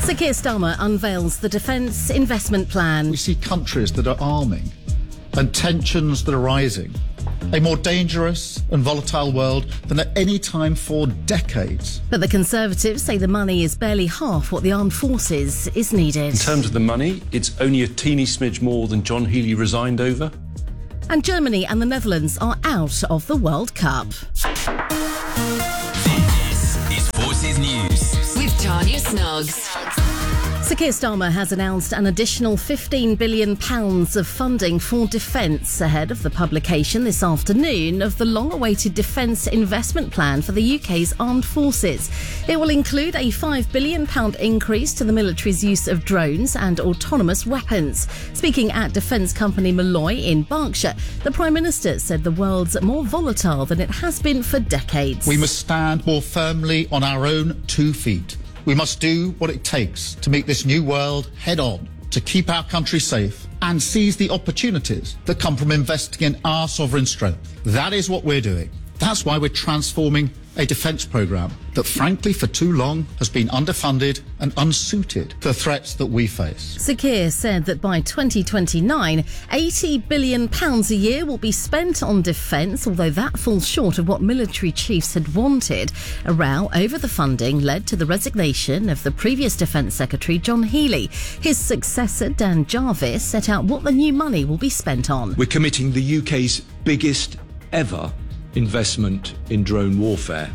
Sir Keir Starmer unveils the Defence Investment Plan. We see countries that are arming and tensions that are rising. A more dangerous and volatile world than at any time for decades. But the Conservatives say the money is barely half what the armed forces is needed. In terms of the money, it's only a teeny smidge more than John Healey resigned over. And Germany and the Netherlands are out of the World Cup. This is Forces News with Tanya Snuggs. Sir Keir Starmer has announced an additional £15 billion of funding for defence ahead of the publication this afternoon of the long-awaited Defence Investment Plan for the UK's armed forces. It will include a £5 billion increase to the military's use of drones and autonomous weapons. Speaking at defence company Malloy in Berkshire, the Prime Minister said the world's more volatile than it has been for decades. We must stand more firmly on our own 2 feet. We must do what it takes to meet this new world head on, to keep our country safe and seize the opportunities that come from investing in our sovereign strength. That is what we're doing. That's why we're transforming a defence programme that, frankly, for too long has been underfunded and unsuited to the threats that we face. Sir Keir said that by 2029, £80 billion a year will be spent on defence, although that falls short of what military chiefs had wanted. A row over the funding led to the resignation of the previous Defence Secretary, John Healey. His successor, Dan Jarvis, set out what the new money will be spent on. We're committing the UK's biggest ever investment in drone warfare.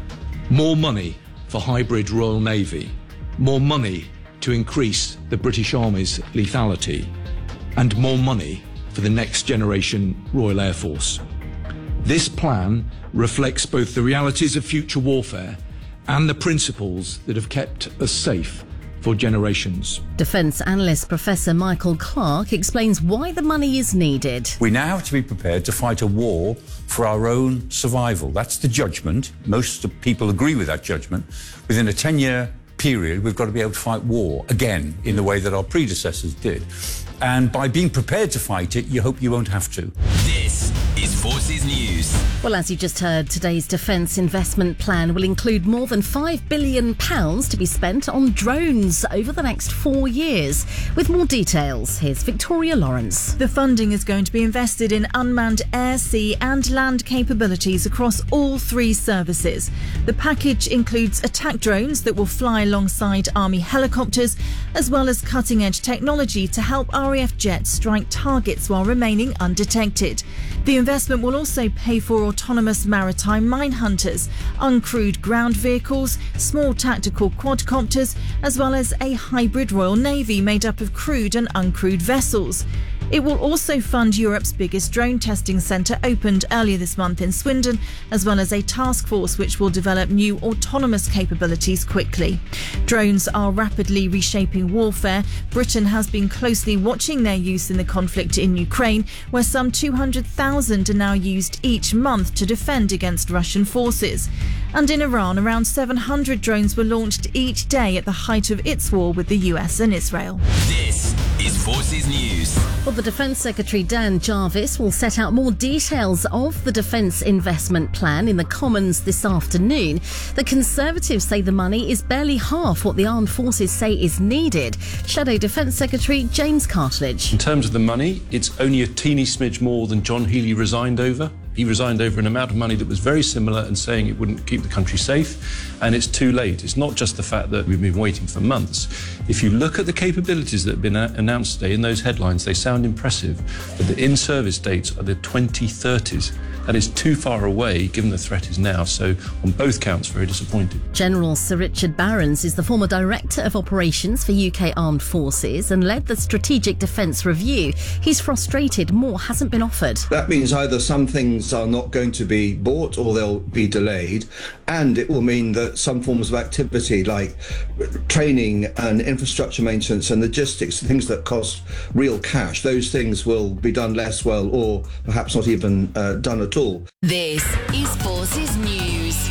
More money for hybrid Royal Navy. More money to increase the British Army's lethality. And more money for the next generation Royal Air Force. This plan reflects both the realities of future warfare and the principles that have kept us safe for generations. Defence analyst Professor Michael Clark explains why the money is needed. We now have to be prepared to fight a war for our own survival. That's the judgment. Most people agree with that judgment. Within a 10-year period, we've got to be able to fight war again in the way that our predecessors did. And by being prepared to fight it, you hope you won't have to. This is Forces News. Well, as you just heard, today's Defence Investment Plan will include more than £5 billion to be spent on drones over the next 4 years. With more details, here's Victoria Lawrence. The funding is going to be invested in unmanned air, sea and land capabilities across all 3 services. The package includes attack drones that will fly alongside Army helicopters, as well as cutting-edge technology to help RAF jets strike targets while remaining undetected. The investment will also pay for autonomous maritime mine hunters, uncrewed ground vehicles, small tactical quadcopters, as well as a hybrid Royal Navy made up of crewed and uncrewed vessels. It will also fund Europe's biggest drone testing centre, opened earlier this month in Swindon, as well as a task force which will develop new autonomous capabilities quickly. Drones are rapidly reshaping warfare. Britain has been closely watching their use in the conflict in Ukraine, where some 200,000 are now used each month to defend against Russian forces. And in Iran, around 700 drones were launched each day at the height of its war with the US and Israel. This is Forces News. Well, the Defence Secretary Dan Jarvis will set out more details of the Defence Investment Plan in the Commons this afternoon. The Conservatives say the money is barely half what the armed forces say is needed. Shadow Defence Secretary James Cartledge. In terms of the money, it's only a teeny smidge more than John Healey resigned over. He resigned over an amount of money that was very similar and saying it wouldn't keep the country safe. And it's too late. It's not just the fact that we've been waiting for months. If you look at the capabilities that have been announced today in those headlines, they sound impressive. But the in-service dates are the 2030s. That is too far away, given the threat is now. So on both counts, very disappointed. General Sir Richard Barrons is the former Director of Operations for UK Armed Forces and led the Strategic Defence Review. He's frustrated more hasn't been offered. That means either some things are not going to be bought or they'll be delayed, and it will mean that some forms of activity like training and infrastructure maintenance and logistics, things that cost real cash, those things will be done less well or perhaps not even done at all. This is Forces News.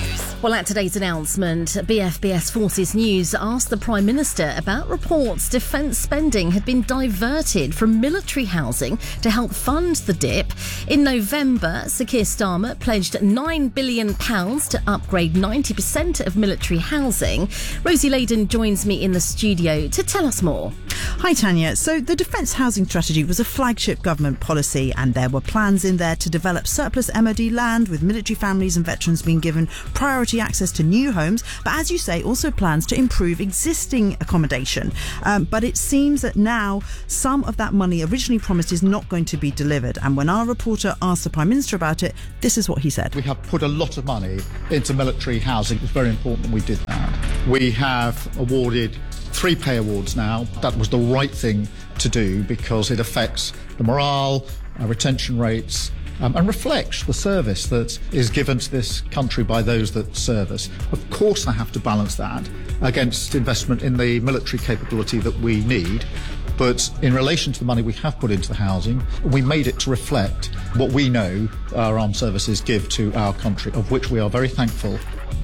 Well, at today's announcement, BFBS Forces News asked the Prime Minister about reports defence spending had been diverted from military housing to help fund the dip. In November, Sir Keir Starmer pledged £9 billion to upgrade 90% of military housing. Rosie Layden joins me in the studio to tell us more. Hi Tanya. So the Defence Housing Strategy was a flagship government policy, and there were plans in there to develop surplus MOD land, with military families and veterans being given priority access to new homes, but as you say, also plans to improve existing accommodation. But it seems that now some of that money originally promised is not going to be delivered, and when our reporter asked the Prime Minister about it, this is what he said. We have put a lot of money into military housing. It's very important we did that. We have awarded 3 pay awards now. That was the right thing to do because it affects the morale, retention rates, and reflects the service that is given to this country by those that serve us. Of course, I have to balance that against investment in the military capability that we need. But in relation to the money we have put into the housing, we made it to reflect what we know our armed services give to our country, of which we are very thankful.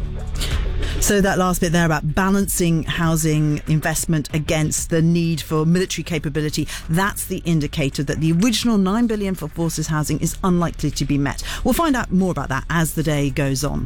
So that last bit there about balancing housing investment against the need for military capability, that's the indicator that the original $9 billion for forces housing is unlikely to be met. We'll find out more about that as the day goes on.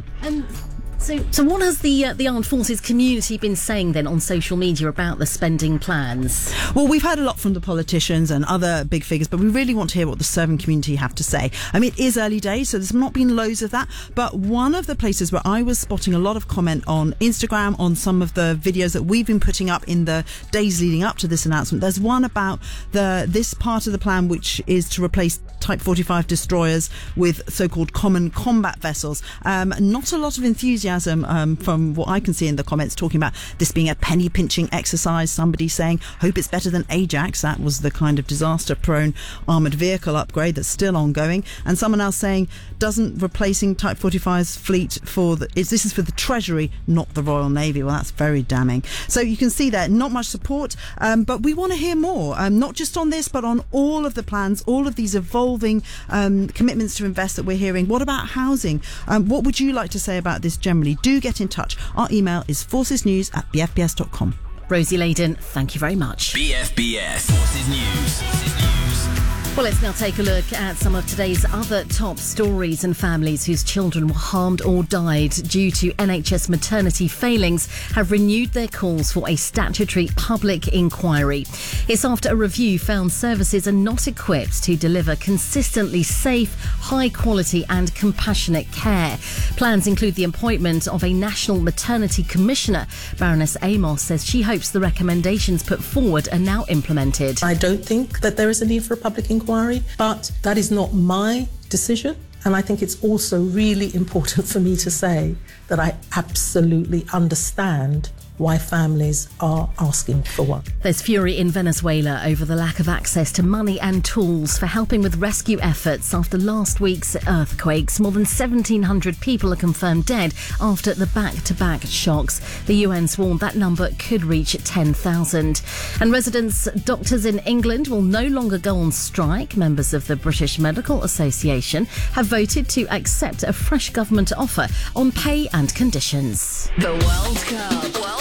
So what has the armed forces community been saying then on social media about the spending plans? Well, we've heard a lot from the politicians and other big figures, but we really want to hear what the serving community have to say. I mean, it is early days, so there's not been loads of that, but one of the places where I was spotting a lot of comment on Instagram on some of the videos that we've been putting up in the days leading up to this announcement, there's one about this part of the plan, which is to replace Type 45 destroyers with so-called common combat vessels. Not a lot of enthusiasm from what I can see in the comments talking about this being a penny pinching exercise. Somebody saying, hope it's better than Ajax. That was the kind of disaster prone armoured vehicle upgrade that's still ongoing. And someone else saying, doesn't replacing Type 45's fleet this is for the Treasury, not the Royal Navy. Well, that's very damning. So you can see there, not much support, but we want to hear more, not just on this, but on all of the plans, all of these evolving commitments to invest that we're hearing. What about housing? What would you like to say about this generally? Do get in touch. Our email is forcesnews@bfbs.com. Rosie Layden, thank you very much. BFBS Forces News. Well, let's now take a look at some of today's other top stories, and families whose children were harmed or died due to NHS maternity failings have renewed their calls for a statutory public inquiry. It's after a review found services are not equipped to deliver consistently safe, high quality and compassionate care. Plans include the appointment of a National Maternity Commissioner. Baroness Amos says she hopes the recommendations put forward are now implemented. I don't think that there is a need for a public inquiry, but that is not my decision. And I think it's also really important for me to say that I absolutely understand why families are asking for one. There's fury in Venezuela over the lack of access to money and tools for helping with rescue efforts after last week's earthquakes. More than 1,700 people are confirmed dead after the back-to-back shocks. The UN's warned that number could reach 10,000. And doctors in England will no longer go on strike. Members of the British Medical Association have voted to accept a fresh government offer on pay and conditions. The World Cup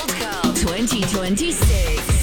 2026.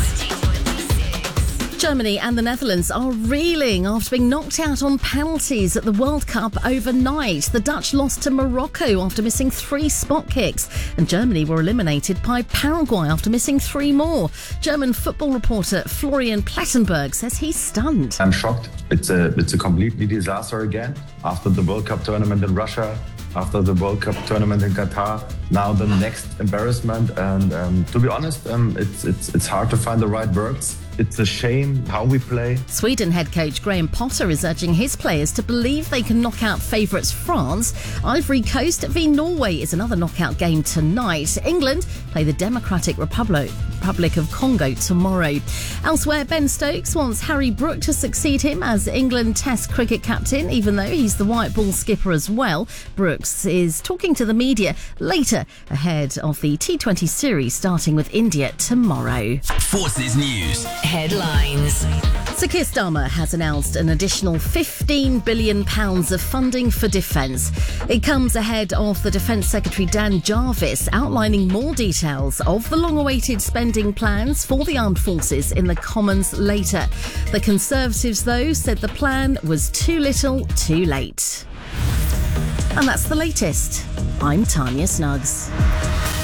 Germany and the Netherlands are reeling after being knocked out on penalties at the World Cup overnight. The Dutch lost to Morocco after missing 3 spot kicks, and Germany were eliminated by Paraguay after missing 3 more. German football reporter Florian Plettenberg says he's stunned. I'm shocked. It's a completely disaster again. After the World Cup tournament in Russia, after the World Cup tournament in Qatar, now the next embarrassment. And to be honest, it's hard to find the right words. It's a shame how we play. Sweden head coach Graham Potter is urging his players to believe they can knock out favourites France. Ivory Coast v Norway is another knockout game tonight. England play the Democratic Republic of Congo tomorrow. Elsewhere, Ben Stokes wants Harry Brook to succeed him as England Test cricket captain, even though he's the white ball skipper as well. Brooks is talking to the media later ahead of the T20 series starting with India tomorrow. Forces News headlines. Sir Keir Starmer has announced an additional £15 billion of funding for defence. It comes ahead of the Defence Secretary Dan Jarvis outlining more details of the long-awaited spending plans for the armed forces in the Commons later. The Conservatives, though, said the plan was too little, too late. And that's the latest. I'm Tanya Snuggs.